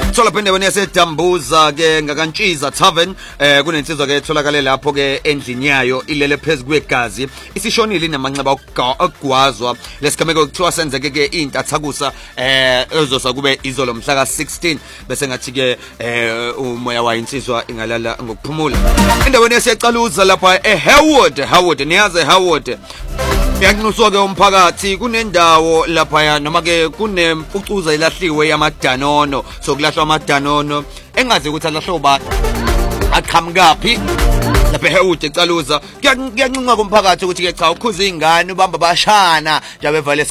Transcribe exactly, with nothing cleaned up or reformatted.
Thola phinde wena yasedambuza ke ngakantshiza tavern eh kunensizwa ke etholakale lapho ke endlini yayo ilele phezulu kwegazi isishonile inamanxeba okugwazwa lesigameko kuthiwa senzeke ke intathakusa eh ezosa kube izolo mhla ka sixteen bese ngathi ke eh umoya wayinsizwa ingalala ngokuphumula endaweni yasecaluza lapha eHerwood Herwood niyazi eHerwood Yakunuswa ke umphakathi kunendawo lapha noma ke kunempucuza ilahliwe yamadanono sokulahlwa amadanono engazi ukuthi alahlwa ubani aqhamukapi lapha eHerwood ecaluza kuyancinca komphakathi ukuthi ke cha ukhuza izingane ubamba bashana njabe vale